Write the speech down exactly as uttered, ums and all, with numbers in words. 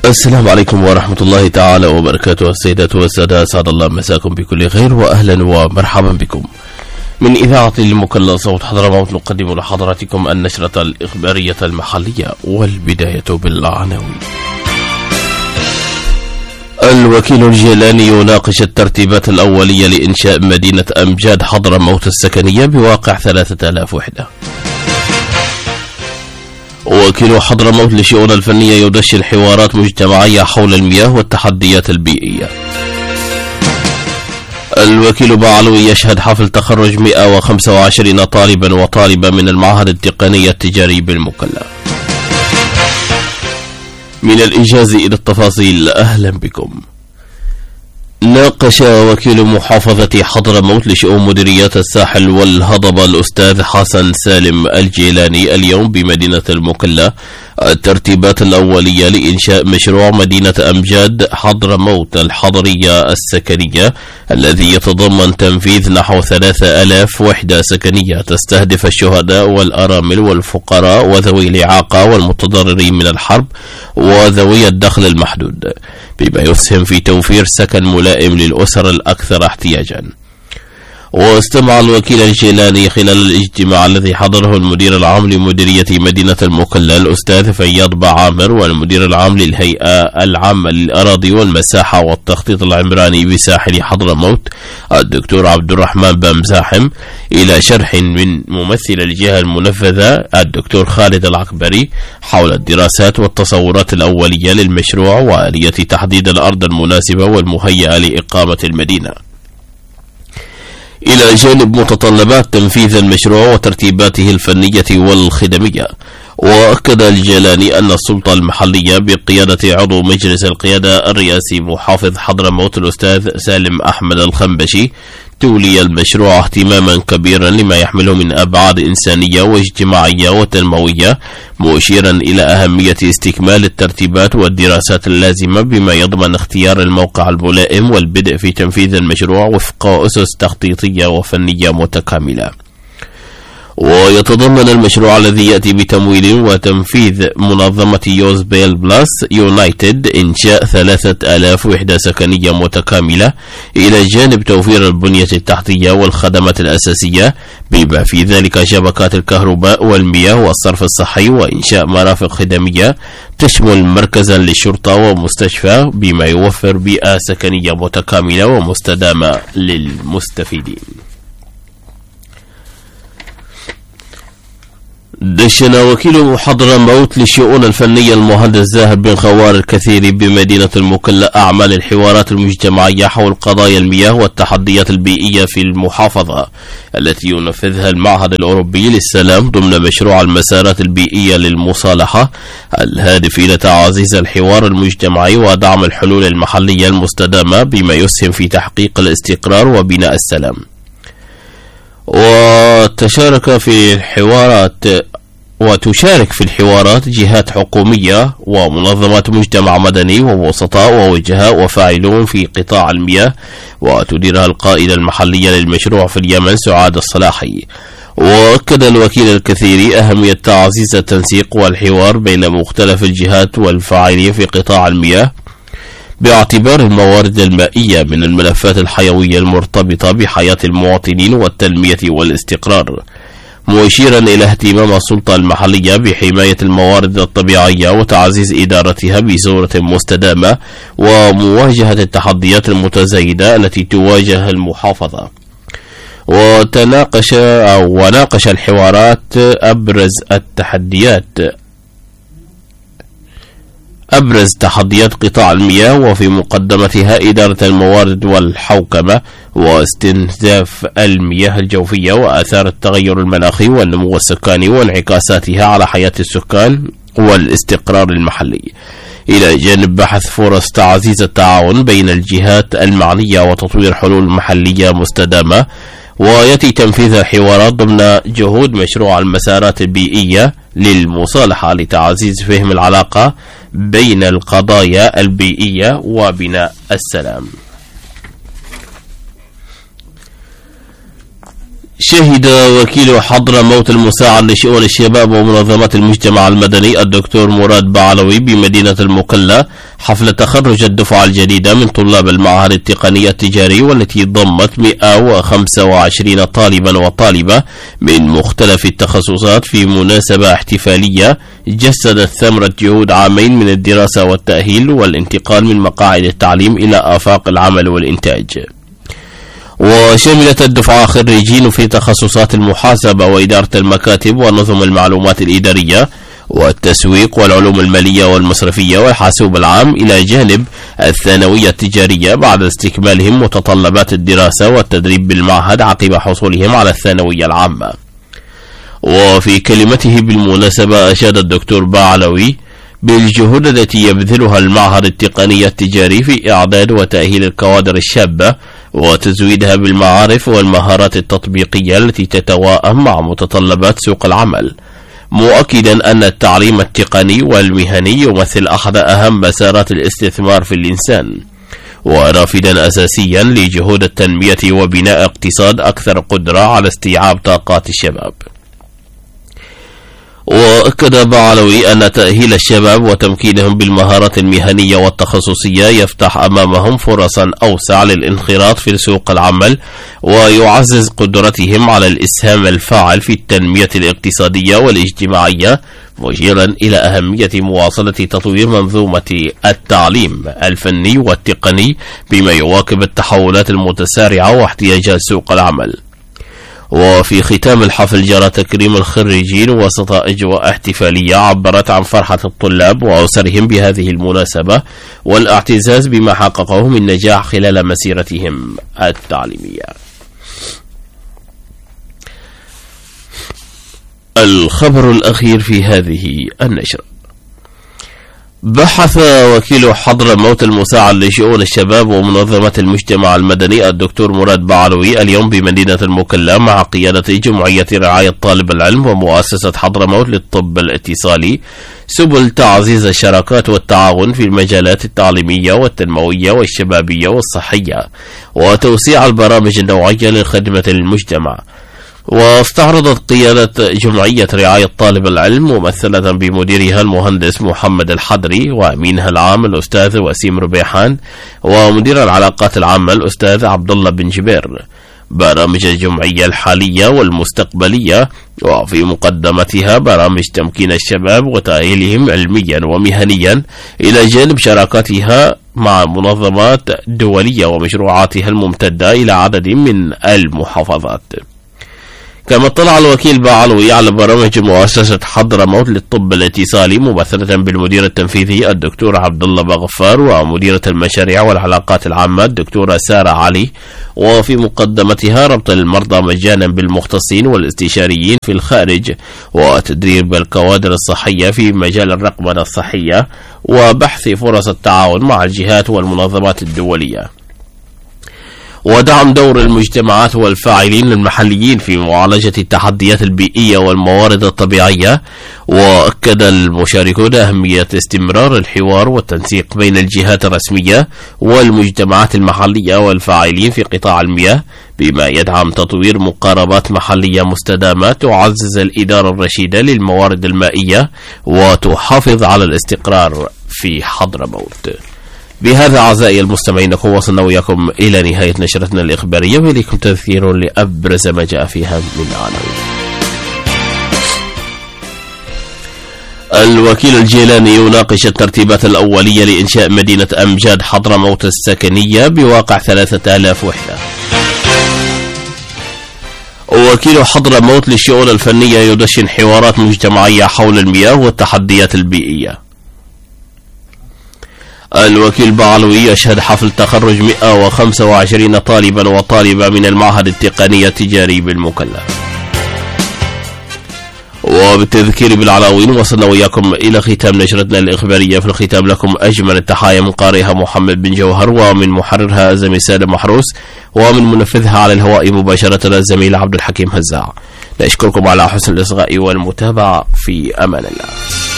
السلام عليكم ورحمة الله تعالى وبركاته. السيدات والسادة، أسعد الله مساكم بكل خير وأهلا ومرحبا بكم من إذاعة المكلا صوت حضرموت. نقدم لحضراتكم النشرة الإخبارية المحلية، والبداية بالعناوين. الوكيل الجيلاني يناقش الترتيبات الأولية لإنشاء مدينة أمجاد حضرموت السكنية بواقع ثلاثة آلاف وحدة. وكيل حضرموت للشؤون الفنية يدشن حوارات مجتمعية حول المياه والتحديات البيئية. الوكيل بعلوي يشهد حفل تخرج مئة وخمسة وعشرين طالبا وطالبة من المعهد التقني التجاري بالمكلا. من الإنجاز إلى التفاصيل، أهلا بكم. ناقش وكيل محافظة حضرموت لشؤون مديريات الساحل والهضبة الأستاذ حسن سالم الجيلاني اليوم بمدينة المكلا الترتيبات الأولية لإنشاء مشروع مدينة أمجاد حضرموت الحضرية السكنية، الذي يتضمن تنفيذ نحو ثلاثة آلاف وحدة سكنية تستهدف الشهداء والأرامل والفقراء وذوي الإعاقة والمتضررين من الحرب وذوي الدخل المحدود، بما يسهم في توفير سكن ملائم للأسر الأكثر احتياجا. واستمع الوكيل الجيلاني خلال الاجتماع الذي حضره المدير العام لمديرية مدينة المكلا الأستاذ فياض بعامر والمدير العام للهيئة العامة للأراضي والمساحة والتخطيط العمراني بساحل حضرموت الدكتور عبد الرحمن بمزاحم، إلى شرح من ممثل الجهة المنفذة الدكتور خالد العكبري حول الدراسات والتصورات الأولية للمشروع وآلية تحديد الأرض المناسبة والمهيئة لإقامة المدينة، إلى جانب متطلبات تنفيذ المشروع وترتيباته الفنية والخدمية. وأكد الجيلاني أن السلطة المحلية بقيادة عضو مجلس القيادة الرئاسي محافظ حضرموت الأستاذ سالم أحمد الخنبشي تولي المشروع اهتماما كبيرا لما يحمله من أبعاد إنسانية واجتماعية وتنموية، مشيرا إلى أهمية استكمال الترتيبات والدراسات اللازمة بما يضمن اختيار الموقع الملائم والبدء في تنفيذ المشروع وفق أسس تخطيطية وفنية متكاملة. ويتضمن المشروع الذي يأتي بتمويل وتنفيذ منظمة يوز بيل بلاس يونايتد إنشاء ثلاثة آلاف وحدة سكنية متكاملة، إلى جانب توفير البنية التحتية والخدمات الأساسية بما في ذلك شبكات الكهرباء والمياه والصرف الصحي، وإنشاء مرافق خدمية تشمل مركزا للشرطة ومستشفى، بما يوفر بيئة سكنية متكاملة ومستدامة للمستفيدين. دشن وكيل حضرموت للشؤون الفنية المهندس زاهر بن خوار الكثير بمدينة المكلا أعمال الحوارات المجتمعية حول قضايا المياه والتحديات البيئية في المحافظة، التي ينفذها المعهد الأوروبي للسلام ضمن مشروع المسارات البيئية للمصالحة الهادف إلى تعزيز الحوار المجتمعي ودعم الحلول المحلية المستدامة بما يسهم في تحقيق الاستقرار وبناء السلام. وتشارك في الحوارات وتشارك في الحوارات جهات حكومية ومنظمات مجتمع مدني ووسطاء ووجهاء وفاعلون في قطاع المياه، وتديرها القائدة المحلية للمشروع في اليمن سعاد الصلاحي. وأكد الوكيل الكثيري أهمية تعزيز التنسيق والحوار بين مختلف الجهات والفاعلين في قطاع المياه، باعتبار الموارد المائية من الملفات الحيوية المرتبطة بحياة المواطنين والتنمية والاستقرار، مشيرا إلى اهتمام السلطة المحلية بحماية الموارد الطبيعية وتعزيز إدارتها بصورة مستدامة ومواجهة التحديات المتزايدة التي تواجه المحافظة. وتناقش أو وناقش الحوارات أبرز التحديات أبرز تحديات قطاع المياه، وفي مقدمتها إدارة الموارد والحوكمة واستنزاف المياه الجوفية وآثار التغير المناخي والنمو السكاني وانعكاساتها على حياة السكان والاستقرار المحلي، إلى جانب بحث فرص تعزيز التعاون بين الجهات المعنية وتطوير حلول محلية مستدامة. ويأتي تنفيذ الحوارات ضمن جهود مشروع المسارات البيئية للمصالحة لتعزيز فهم العلاقة بين القضايا البيئية وبناء السلام. شهد وكيل حضرموت المساعد لشؤون الشباب ومنظمات المجتمع المدني الدكتور مراد بعلوي بمدينة المكلا حفل تخرج الدفعة الجديدة من طلاب المعهد التقني التجاري، والتي ضمت مئة وخمسة وعشرين طالبا وطالبة من مختلف التخصصات في مناسبة احتفالية جسدت ثمرة جهود عامين من الدراسة والتأهيل والانتقال من مقاعد التعليم إلى آفاق العمل والإنتاج. وشملت الدفعة خريجين في تخصصات المحاسبة وإدارة المكاتب ونظم المعلومات الإدارية والتسويق والعلوم المالية والمصرفية والحاسوب العام، إلى جانب الثانوية التجارية بعد استكمالهم متطلبات الدراسة والتدريب بالمعهد عقب حصولهم على الثانوية العامة. وفي كلمته بالمناسبة أشاد الدكتور باعلوي بالجهود التي يبذلها المعهد التقني التجاري في إعداد وتأهيل الكوادر الشابة وتزويدها بالمعارف والمهارات التطبيقية التي تتواءم مع متطلبات سوق العمل، مؤكدا أن التعليم التقني والمهني يمثل أحد أهم مسارات الاستثمار في الإنسان، ورافدا أساسيا لجهود التنمية وبناء اقتصاد أكثر قدرة على استيعاب طاقات الشباب. وأكد باعلوي أن تأهيل الشباب وتمكينهم بالمهارات المهنية والتخصصية يفتح أمامهم فرصا أوسع للانخراط في سوق العمل ويعزز قدرتهم على الإسهام الفاعل في التنمية الاقتصادية والاجتماعية، مشيرا إلى أهمية مواصلة تطوير منظومة التعليم الفني والتقني بما يواكب التحولات المتسارعة واحتياجات سوق العمل. وفي ختام الحفل جرى تكريم الخريجين وسط أجواء احتفالية عبرت عن فرحة الطلاب وأسرهم بهذه المناسبة والاعتزاز بما حققوه من نجاح خلال مسيرتهم التعليمية. الخبر الأخير في هذه النشرة: بحث وكيل حضرموت المساعد لشؤون الشباب ومنظمة المجتمع المدني الدكتور مراد باعلوي اليوم بمدينة المكلا مع قيادة جمعية رعاية طالب العلم ومؤسسة حضرموت للطب الاتصالي سبل تعزيز الشراكات والتعاون في المجالات التعليمية والتنموية والشبابية والصحية وتوسيع البرامج النوعية للخدمة للمجتمع. واستعرضت قيادة جمعية رعاية طالب العلم ممثلة بمديرها المهندس محمد الحضري وأمينها العام الأستاذ وسيم ربيحان ومدير العلاقات العامة الأستاذ عبد الله بن جبير برامج الجمعية الحالية والمستقبلية، وفي مقدمتها برامج تمكين الشباب وتأهيلهم علميا ومهنيا إلى جانب شراكاتها مع منظمات دولية ومشروعاتها الممتدة إلى عدد من المحافظات. كما اطلع الوكيل باعلوي على برامج مؤسسة حضرموت للطب الاتصالي ممثلة بالمدير التنفيذي الدكتور عبد الله بغفار ومديرة المشاريع والعلاقات العامة الدكتورة سارة علي، وفي مقدمتها ربط المرضى مجانا بالمختصين والاستشاريين في الخارج وتدريب الكوادر الصحية في مجال الرقمنة الصحية وبحث فرص التعاون مع الجهات والمنظمات الدولية، ودعم دور المجتمعات والفاعلين المحليين في معالجة التحديات البيئية والموارد الطبيعية. وأكد المشاركون أهمية استمرار الحوار والتنسيق بين الجهات الرسمية والمجتمعات المحلية والفاعلين في قطاع المياه بما يدعم تطوير مقاربات محلية مستدامة تعزز الإدارة الرشيدة للموارد المائية وتحافظ على الاستقرار في حضرموت. بهذا أعزائي المستمعين نكون وصلنا وياكم إلى نهاية نشرتنا الإخبارية، وإليكم تذكير لأبرز ما جاء فيها من عناوين. الوكيل الجيلاني يناقش الترتيبات الأولية لإنشاء مدينة أمجاد حضرموت السكنية بواقع ثلاثة آلاف وحدة. وكيل حضرموت للشؤون الفنية يدشن حوارات مجتمعية حول المياه والتحديات البيئية. الوكيل باعلوي يشهد حفل تخرج مئة وخمسة وعشرين طالبا وطالبة من المعهد التقني التجاري بالمكلا. وبالتذكير بالعناوين وصلنا وياكم إلى ختام نشرتنا الإخبارية. في الختام لكم أجمل التحايا من قارئها محمد بن جوهر، ومن محررها الزميل سالم محروس، ومن منفذها على الهواء مباشرة الزميل عبد الحكيم هزاع. نشكركم على حسن الإصغاء والمتابعة، في أمان الله.